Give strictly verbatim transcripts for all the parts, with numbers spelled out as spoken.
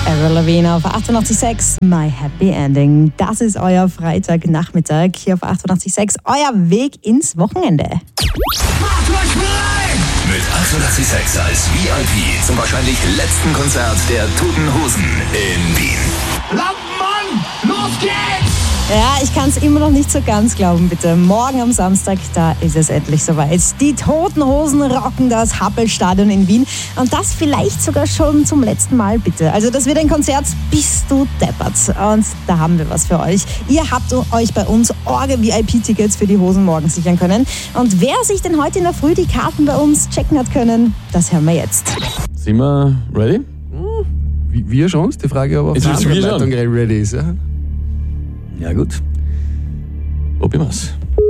Avril Lavigne auf achtundachtzig Komma sechs, My Happy Ending. Das ist euer Freitagnachmittag hier auf achtundachtzig Komma sechs, euer Weg ins Wochenende. Macht euch bereit! Mit achtundachtzig Komma sechs als V I P zum wahrscheinlich letzten Konzert der Toten Hosen in Wien. Lampenmann, los geht's! Ja, ich kann es immer noch nicht so ganz glauben, bitte. Morgen am Samstag, da ist es endlich soweit. Die Toten Hosen rocken das Happelstadion in Wien. Und das vielleicht sogar schon zum letzten Mal, bitte. Also das wird ein Konzert, bist du deppert. Und da haben wir was für euch. Ihr habt euch bei uns Orge-V I P-Tickets für die Hosen morgen sichern können. Und wer sich denn heute in der Früh die Karten bei uns checken hat können, das hören wir jetzt. Sind wir ready? Wie, wir schon? Ist die Frage, aber auf Ist der es anderen wir Leitung schon? ready ist. Ja? Ja gut. Probieren wir's.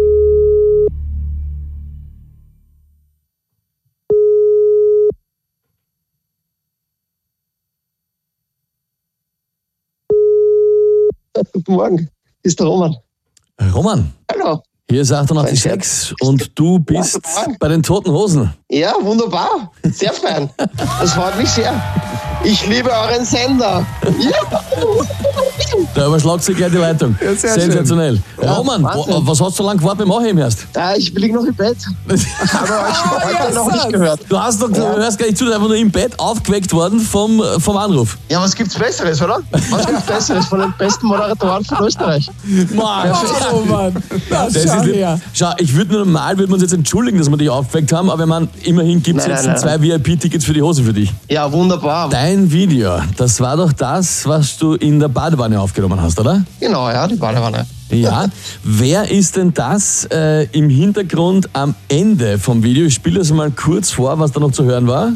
Guten Morgen, hier ist der Roman. Roman, Hallo. hier ist achtundachtzig Komma sechs und du bist guten Morgen. bei den Toten Hosen. Ja, wunderbar. Sehr fein. Das freut mich sehr. Ich liebe euren Sender. Ja. Da überschlagt sich gleich die Leitung. Ja, sehr Sensationell. Ja, Roman, Wahnsinn. wo- was hast du so lange gewartet beim Anheben erst? Ah, ich liege noch im Bett. Habe euch heute noch nicht gehört. Du hast doch, Ja. du hörst gar nicht zu, du bist einfach nur im Bett aufgeweckt worden vom, vom Anruf. Ja, was gibt's Besseres, oder? Was gibt's Besseres von den besten Moderatoren von Österreich? Mann, Oh Mann, das das ist lieb. Schau, ich würde normal würden wir uns jetzt entschuldigen, dass wir dich aufgeweckt haben, aber ich meine, immerhin gibt es Nein, jetzt nein, zwei V I P-Tickets für die Hose für dich. Ja, wunderbar. Dein Video, das war doch das, was du in der Badewanne aufgenommen hast, oder? Genau, ja, die Badewanne. Ja. Wer ist denn das äh, im Hintergrund am Ende vom Video? Ich spiele das mal kurz vor, was da noch zu hören war.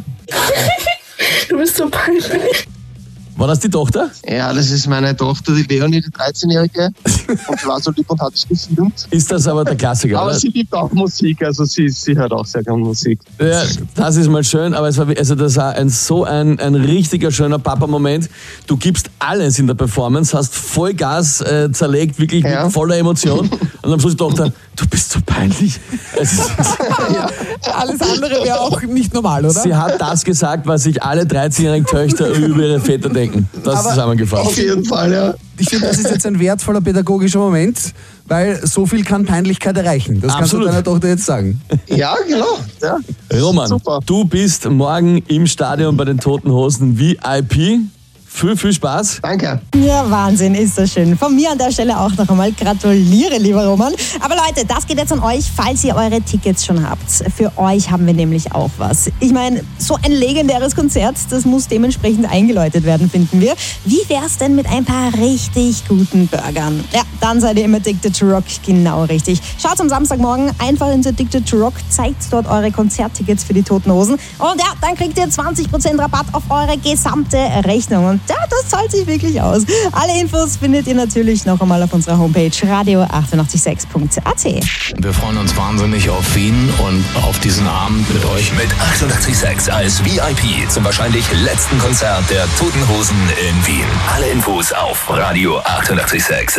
Du bist so peinlich. War das die Tochter? Ja, das ist meine Tochter, die Leonie, die dreizehnjährige. Und sie war so lieb und hat es gefilmt. Ist das aber der Klassiker, Aber oder? sie liebt auch Musik, also sie, sie hört auch sehr gerne Musik. Ja, das ist mal schön, aber es war, also das war ein, so ein, ein richtiger schöner Papa-Moment. Du gibst alles in der Performance, hast Vollgas äh, zerlegt, wirklich Ja. mit voller Emotion. Und am Schluss die Tochter, du bist so peinlich. Es ist, Alles andere wäre auch nicht normal, oder? sie hat das gesagt, was sich alle dreizehnjährigen Töchter über ihre Väter denken. Das ist Aber- zusammengefasst. Auf jeden Fall, ja. Ich finde, das ist jetzt ein wertvoller pädagogischer Moment, weil so viel kann Peinlichkeit erreichen. Das Absolut. kannst du deiner Tochter jetzt sagen. Ja, genau. Ja. Roman, Super. du bist morgen im Stadion bei den Toten Hosen V I P. Viel, viel Spaß. Danke. Ja, Wahnsinn, ist das schön. Von mir an der Stelle auch noch einmal gratuliere, lieber Roman. Aber Leute, das geht jetzt an euch, falls ihr eure Tickets schon habt. Für euch haben wir nämlich auch was. Ich meine, so ein legendäres Konzert, das muss dementsprechend eingeläutet werden, finden wir. Wie wär's denn mit ein paar richtig guten Burgern? Ja, dann seid ihr im Addicted to Rock genau richtig. Schaut am Samstagmorgen einfach ins Addicted to Rock, zeigt dort eure Konzerttickets für die Toten Hosen. Und ja, dann kriegt ihr zwanzig Prozent Rabatt auf eure gesamte Rechnung. Und ja, das zahlt sich wirklich aus. Alle Infos findet ihr natürlich noch einmal auf unserer Homepage radio achtundachtzig Komma sechs Punkt a t. Wir freuen uns wahnsinnig auf Wien und auf diesen Abend mit euch. Mit achtundachtzig Komma sechs als V I P zum wahrscheinlich letzten Konzert der Toten Hosen in Wien. Alle Infos auf radio achtundachtzig Komma sechs.